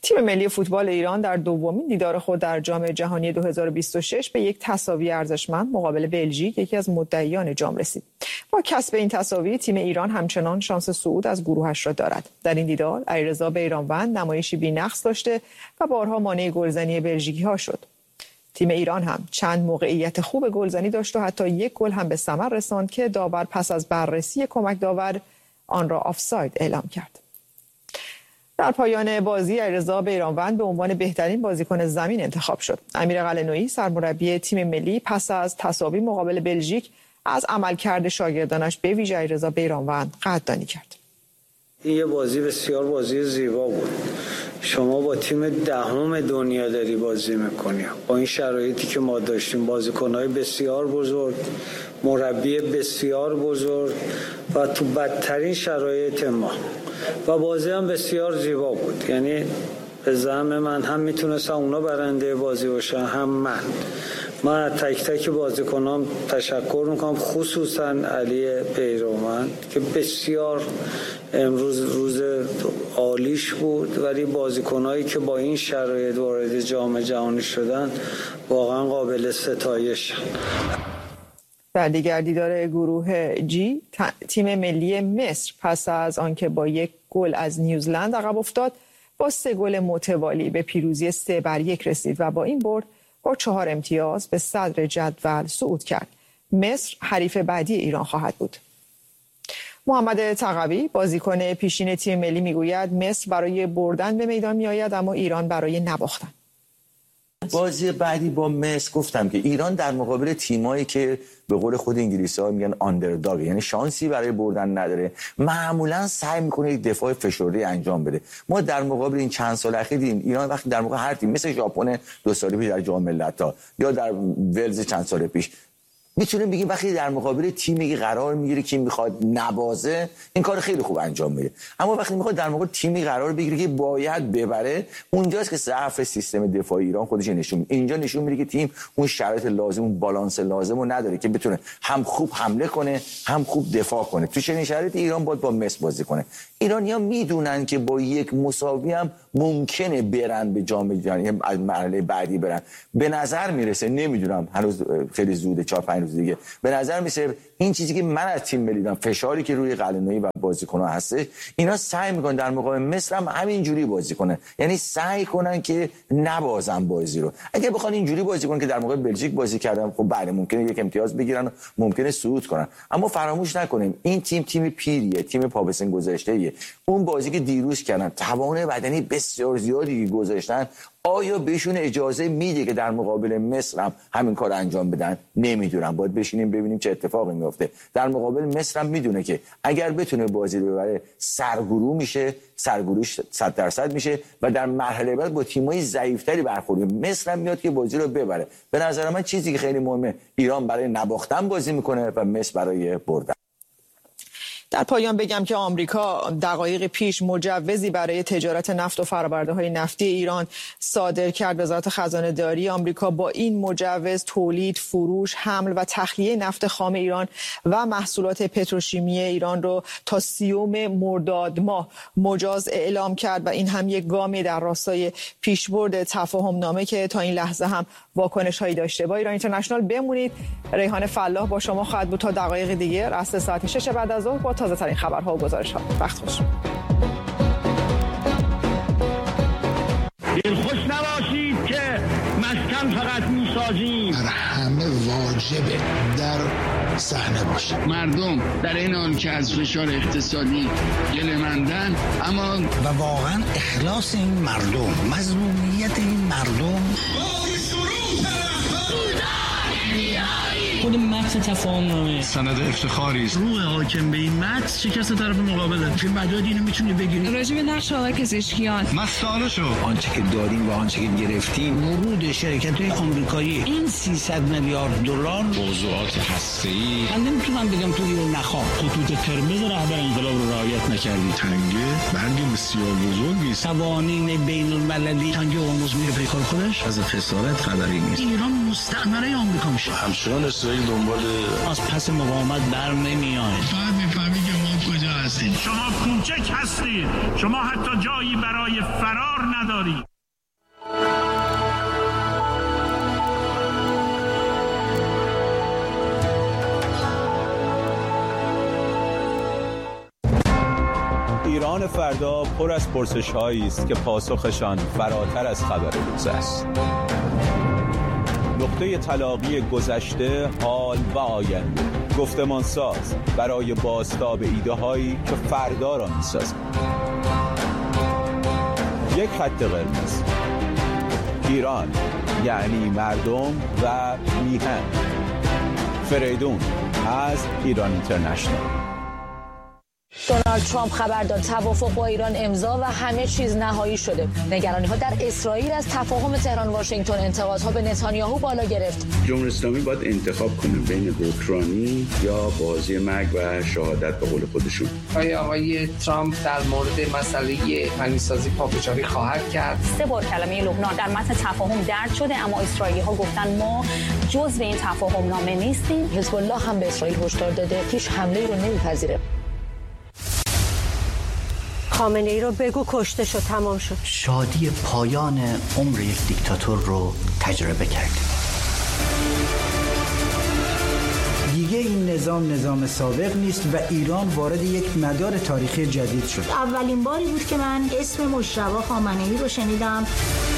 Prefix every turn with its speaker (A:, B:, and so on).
A: تیم ملی فوتبال ایران در دومین دیدار خود در جام جهانی 2026 به یک تساوی ارزشمند مقابل بلژیک، یکی از مدعیان جام، رسید. با کسب این تساوی تیم ایران همچنان شانس صعود از گروهش را دارد. در این دیدار علیرضا بیرانوند نمایشی بی‌نقص داشته و بارها مانع گلزنی بلژیکی‌ها شد. تیم ایران هم چند موقعیت خوب گلزنی داشت و حتی یک گل هم به ثمر رساند که داور پس از بررسی کمک داور آن را آفساید اعلام کرد. در پایان بازی علیرضا بیرانوند به عنوان بهترین بازیکن زمین انتخاب شد. امیر قلعه‌نویی سرمربی تیم ملی پس از تساوی مقابل بلژیک از عملکرد شاگردانش به ویژه علیرضا بیرانوند قدردانی کرد.
B: این یه بازی بسیار بازی زیبا بود. شما با تیم دهم دنیا داری بازی میکنی، با این شرایطی که ما داشتیم، بازیکن‌های بسیار بزرگ، مربی بسیار بزرگ و تو بدترین شرایط ما، و بازی هم بسیار زیبا بود. یعنی به زعم من هم میتونستم اونا برنده بازی باشن هم من تک تک بازیکنام تشکر میکنم، خصوصا علی بیرانوند که بسیار امروز روز عالیش بود، ولی بازیکنایی که با این شرایط وارد جام جهانی شدن واقعا قابل ستایش.
A: در دیگر دیدار گروه جی تیم ملی مصر پس از آنکه با یک گل از نیوزلند عقب افتاد با 3 گل متوالی به پیروزی 3-1 رسید و با این برد با 4 امتیاز به صدر جدول صعود کرد. مصر حریف بعدی ایران خواهد بود. محمد تقوی بازیکن پیشین تیم ملی میگوید مصر برای بردن به میدان میآید اما ایران برای نباختن.
C: بازی بعدی با مصر گفتم که ایران در مقابل تیمایی که به قول خود انگلیسی‌ها میگن آندرداگ، یعنی شانسی برای بردن نداره، معمولا سعی میکنه یک دفاع فشرده انجام بده. ما در مقابل این چند سال اخیر دیدیم ایران وقتی در مقابل هر تیم مثل ژاپن 2 سال پیش در جام ملت‌ها یا در ولز چند سال پیش، میتونیم بگیم وقتی در مقابل تیمی قرار میگیره که میخواد نبازه این کار خیلی خوب انجام میده، اما وقتی میخواد در مقابل تیمی قرار بگیره که باید ببره، اونجاست که ضعف سیستم دفاعی ایران خودش نشون میده. اینجا نشون میده که تیم اون شرایط لازم، اون بالانس لازم رو نداره که بتونه هم خوب حمله کنه هم خوب دفاع کنه. تو چنین شرایطی ایران باید با مصر بازی کنه. ایرانی‌ها میدونن که با یک مساوی هم ممکنه برن به جام جهانی، از مرحله بعدی برن. به نظر میرسه، نمیدونم هنوز خیلی زوده، 4-5 روز دیگه، به نظر میسه این چیزی که من از تیم ملی دیدم، فشاری که روی قلعه‌نویی و بازیکن‌ها هستش، اینا سعی میکنن در مقابل مصر هم همینجوری بازی کنن، یعنی سعی کنن که نبازن بازی رو. اگه بخوان اینجوری بازی کنن که در مقابل بلژیک بازی کردن، خب بله ممکنه یک امتیاز بگیرن، ممکنه صعود کنن، اما فراموش نکنیم این تیم پیریه، تیم پا به سن گذشته‌ایه. اون بازی که دیروز کردن، توان بدنی بسیار زیادی گذاشتن، آیا بهشون اجازه میده که در مقابل مصر هم همین کار انجام بدن؟ نمیدونم، باید بشینیم ببینیم چه اتفاقی میفته. در مقابل مصر هم میدونه که اگر بتونه بازی رو ببره سرگروه میشه، سرگروهش 100% میشه و در مرحله بعد با تیمای ضعیف‌تری برخورد. مصر هم میاد که بازی رو ببره. به نظر من چیزی که خیلی مهمه، ایران برای نباختن بازی میکنه و مصر برای بردن.
A: در پایان بگم که آمریکا دقایق پیش مجوزی برای تجارت نفت و فرآورده‌های نفتی ایران صادر کرد. وزارت خزانه داری آمریکا با این مجوز تولید، فروش، حمل و تخلیه نفت خام ایران و محصولات پتروشیمی ایران رو تا 30 مرداد ماه مجاز اعلام کرد و این هم یک گامی در راستای پیشبرد تفاهم نامه که تا این لحظه هم واکنش‌هایی داشته. با ایران اینترنشنال بمونید. ریحان فلاح با شما خواهد بود تا دقایق دیگه رأس ساعت 6 بعد از ظهر با تازه ترین خبرها و گزارش‌ها. وقت خوش.
D: دلخوش نباشید که مسکن فقط می‌سازیم،
E: در همه واجبه در صحنه باشه.
F: مردم در این حال که از فشار اقتصادی گله‌مندن، اما
E: و واقعا اخلاص این مردم، مظلومیت این مردم،
G: خود متن تفاهم‌نامه
H: سند افتخاری است.
G: روح حاکم به این متن شکست طرف مقابله.
E: چه مدادی اینو میتونی بگیری؟
I: راجع به نقش آقای پزشکیان
H: مسئله شو
E: آنچه که داریم و آنچه که گرفتیم، ورود شرکت‌های آمریکایی این 300 میلیارد دلار
H: موضوعات هسته‌ای،
G: من نمیتونم بگم تو اینو نخوام. خطوط قرمز رهبر انقلاب رو رعایت نکردی.
H: تنگه برگ بسیار بزرگی است.
G: قوانین بین المللی
E: تنگه هرمز میره پیکار خودش،
G: از خسارت خبری نیست.
E: ایران مستعمره آمریکا میشه.
H: همچنان اسرائیل دنبال
G: از پس مقاومت بر نمیاد.
F: فقط میفهمی که ما کجا
H: هستید.
G: شما کوچک هستید. شما حتی جایی برای فرار ندارید.
J: ایران فردا پر از پرسش‌هایی است که پاسخشان فراتر از خبر روز است. نقطه تلاقی گذشته، حال و آینده، گفتمان ساز برای بازتاب ایده‌هایی که فردا را می‌سازند. یک خط قرمز. ایران یعنی مردم و میهن. فریدون از ایران اینترنشنال.
K: دونالد ترامپ خبر داد توافق با ایران امضا و همه چیز نهایی شده. نگرانی‌ها در اسرائیل از تفاهم تهران واشنگتن، انتقادها به نتانیاهو بالا گرفت.
L: جمهوری اسلامی باید انتخاب کنه بین اوکراینی یا بازی مرگ و شهادت به قول خودشون.
M: آقای ترامپ در مورد مسئله غنیسازی پافشاری خواهد کرد.
N: 3 بار کلمه لبنان در متن تفاهم درج شده، اما اسرائیلی‌ها گفتن ما جزو این تفاهم نامه نیستیم.
K: حزب الله هم به اسرائیل هشدار داده هیچ حمله‌ای رو نمیپذیره.
O: خامنه ای رو بگو کشته شد، تمام شد.
P: شادی پایان عمر یک دیکتاتور رو تجربه کردیم.
Q: دیگه این نظام سابق نیست و ایران وارد یک مدار تاریخی جدید شد.
R: اولین باری بود که من اسم مجتبی خامنه‌ای رو شنیدم.